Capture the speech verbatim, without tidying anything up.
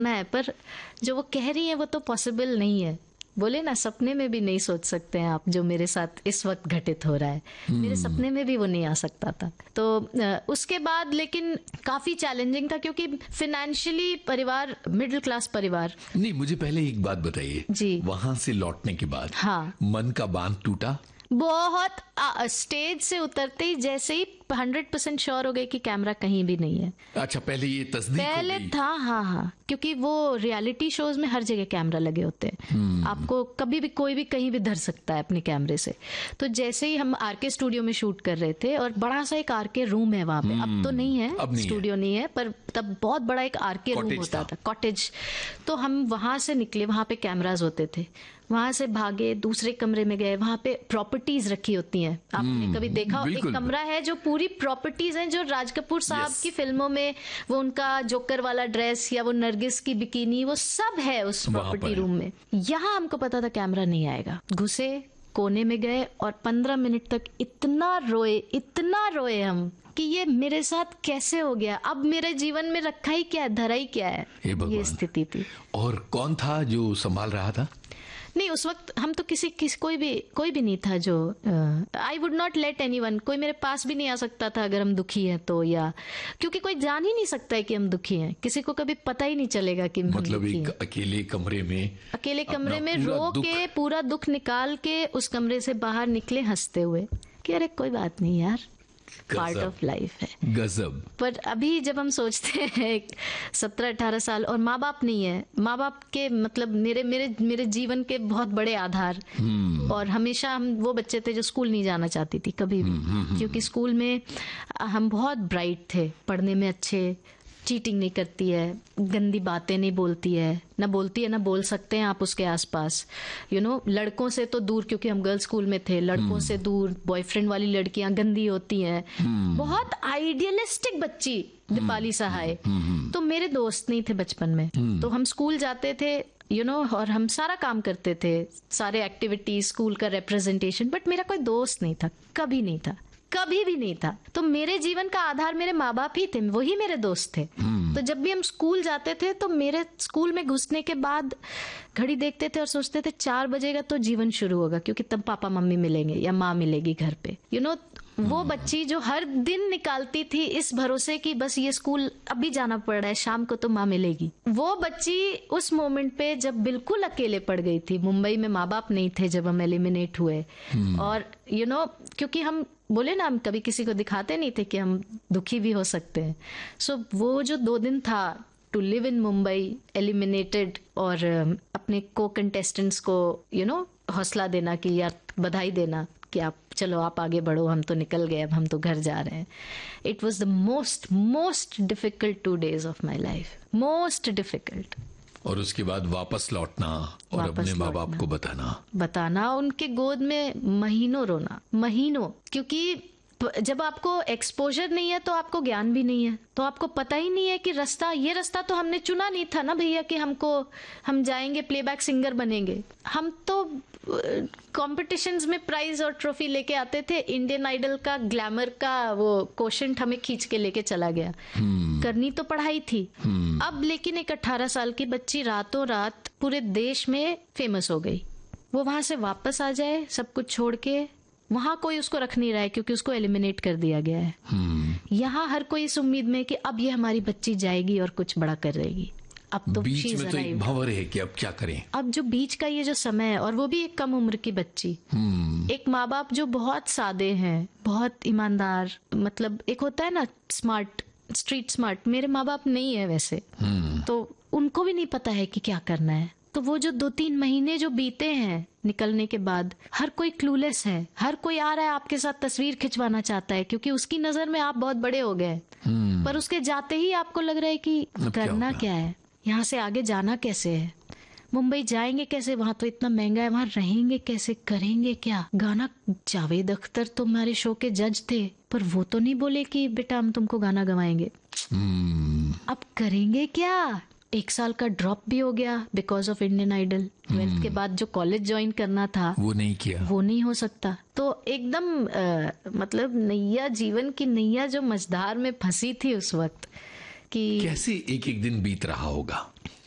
है, पर जो वो कह रही है वो तो पॉसिबल नहीं है। बोले ना, सपने में भी नहीं सोच सकते हैं आप जो मेरे साथ इस वक्त घटित हो रहा है। मेरे सपने में भी वो नहीं आ सकता था। तो उसके बाद लेकिन काफी चैलेंजिंग था, क्योंकि फाइनेंशियली परिवार मिडिल क्लास परिवार। नहीं, मुझे पहले एक बात बताइए जी, वहां से लौटने के बाद हाँ मन का बांध टूटा? बहुत। आ, स्टेज से उतरते ही जैसे ही हंड्रेड परसेंट श्योर हो गई कि कैमरा कहीं भी नहीं है। अच्छा, पहले ये तस्दीक पहले हो गई? था, हाँ हाँ, क्योंकि वो रियलिटी शोज में हर जगह कैमरा लगे होते हैं। आपको कभी भी कोई भी कहीं भी धर सकता है अपने कैमरे से। तो जैसे ही हम आरके स्टूडियो में शूट कर रहे थे, और बड़ा सा एक आरके रूम है वहां पे, अब तो नहीं है, स्टूडियो नहीं है, पर तब बहुत बड़ा एक आरके रूम होता था, कॉटेज। तो हम वहां से निकले, वहां पे कैमराज होते थे, वहां से भागे, दूसरे कमरे में गए, वहां पे प्रॉपर्टीज रखी होती हैं। आपने कभी देखा, एक कमरा है जो पूरी प्रॉपर्टीज हैं, जो राज कपूर साहब yes. की फिल्मों में वो उनका जोकर वाला ड्रेस या वो नरगिस की बिकिनी, वो सब है उस प्रॉपर्टी रूम में। यहाँ हमको पता था कैमरा नहीं आएगा। घुसे, कोने में गए, और पंद्रह मिनट तक इतना रोए, इतना रोए हम कि ये मेरे साथ कैसे हो गया, अब मेरे जीवन में रखा ही क्या है, धरा ही क्या है, ये स्थिति थी। और कौन था जो संभाल रहा था? नहीं, उस वक्त हम तो किसी किस कोई भी कोई भी नहीं था जो, I would not let anyone, कोई मेरे पास भी नहीं आ सकता था अगर हम दुखी हैं तो, या क्योंकि कोई जान ही नहीं सकता है कि हम दुखी हैं, किसी को कभी पता ही नहीं चलेगा कि मतलब एक अकेले कमरे में अकेले कमरे में रो के पूरा दुख निकाल के उस कमरे से बाहर निकले हंसते हुए कि अरे कोई बात नहीं यार, पार्ट ऑफ लाइफ है। गजब। पर अभी जब हम सोचते हैं सत्रह अठारह साल और माँ बाप नहीं है, माँ बाप के मतलब मेरे मेरे मेरे जीवन के बहुत बड़े आधार, और हमेशा हम वो बच्चे थे जो स्कूल नहीं जाना चाहती थी कभी भी, क्योंकि स्कूल में हम बहुत ब्राइट थे, पढ़ने में अच्छे, चीटिंग नहीं करती है, गंदी बातें नहीं बोलती है, ना बोलती है ना बोल सकते हैं आप उसके आसपास, यू you नो know, लड़कों से तो दूर, क्योंकि हम गर्ल्स स्कूल में थे, लड़कों से दूर, बॉयफ्रेंड वाली लड़कियां गंदी होती हैं, बहुत आइडियलिस्टिक बच्ची दीपाली सहाय। तो मेरे दोस्त नहीं थे बचपन में, तो हम स्कूल जाते थे, यू नो, और हम सारा काम करते थे, सारे एक्टिविटीज, स्कूल का रिप्रेजेंटेशन, बट मेरा कोई दोस्त नहीं था, कभी नहीं था, कभी भी नहीं था। तो मेरे जीवन का आधार मेरे माँ बाप ही थे, वही मेरे दोस्त थे। तो जब भी हम स्कूल जाते थे तो मेरे स्कूल में घुसने के बाद घड़ी देखते थे और सोचते थे चार बजेगा तो जीवन शुरू होगा, क्योंकि तब पापा मम्मी मिलेंगे या माँ मिलेगी घर पे, यू you नो know, वो बच्ची जो हर दिन निकालती थी इस भरोसे कि बस ये स्कूल अभी जाना पड़ रहा है, शाम को तो माँ मिलेगी, वो बच्ची उस मोमेंट पे जब बिल्कुल अकेले पड़ गई थी। मुंबई में माँ बाप नहीं थे जब हम एलिमिनेट हुए, और यू नो क्योंकि हम बोले ना, हम कभी किसी को दिखाते नहीं थे कि हम दुखी भी हो सकते हैं। सो so, वो जो दो दिन था to live in Mumbai eliminated, और अपने को कंटेस्टेंट्स को यू नो हौसला देना कि यार बधाई देना कि आप चलो आप आगे बढ़ो, हम तो निकल गए, अब हम तो घर जा रहे हैं। It was the most most difficult two days of my life, most difficult. और उसके बाद वापस लौटना और वापस अपने माँ बाप को बताना बताना उनके गोद में महीनों रोना, महीनों, क्योंकि जब आपको एक्सपोजर नहीं है तो आपको ज्ञान भी नहीं है, तो आपको पता ही नहीं है कि रास्ता, ये रास्ता तो हमने चुना नहीं था ना भैया कि हमको हम जाएंगे प्लेबैक सिंगर बनेंगे। हम तो कॉम्पिटिशंस में प्राइज और ट्रॉफी लेके आते थे, इंडियन आइडल का ग्लैमर का वो कोशेंट हमें खींच के लेके चला गया। करनी तो पढ़ाई थी। अब लेकिन एक अठारह साल की बच्ची रातों रात पूरे देश में फेमस हो गई, वो वहां से वापस आ जाए सब कुछ छोड़ के, वहां कोई उसको रख नहीं रहा है क्योंकि उसको एलिमिनेट कर दिया गया है। यहाँ हर कोई इस उम्मीद में कि अब ये हमारी बच्ची जाएगी और कुछ बड़ा कर रहेगी। अब तो बीच में तो एक भंवर है कि अब क्या करें। अब जो बीच का ये जो समय है, और वो भी एक कम उम्र की बच्ची, एक माँ बाप जो बहुत सादे हैं, बहुत ईमानदार, मतलब एक होता है ना स्मार्ट, स्ट्रीट स्मार्ट, मेरे माँ बाप नहीं है वैसे, तो उनको भी नहीं पता है कि क्या करना है। तो वो जो दो तीन महीने जो बीते हैं निकलने के बाद, हर कोई क्लूलेस है, हर कोई आ रहा है आपके साथ तस्वीर खिंचवाना चाहता है क्योंकि उसकी नजर में आप बहुत बड़े हो गए, पर उसके जाते ही आपको लग रहा है कि करना क्या है, यहाँ से आगे जाना कैसे है, मुंबई जाएंगे कैसे, वहां तो इतना महंगा है, वहां रहेंगे कैसे, करेंगे क्या। गाना, जावेद अख्तर तो हमारे शो के जज थे, पर वो तो नहीं बोले कि बेटा हम तुमको गाना गवाएंगे। अब करेंगे क्या। एक साल का ड्रॉप भी हो गया because of Indian idol. Twelfth के बाद जो कॉलेज ज्वाइन करना था वो नहीं किया, वो नहीं हो सकता। तो एकदम आ, मतलब नैया, जीवन की नैया जो मझधार में फंसी थी उस वक्त कि कैसे एक एक दिन बीत रहा होगा।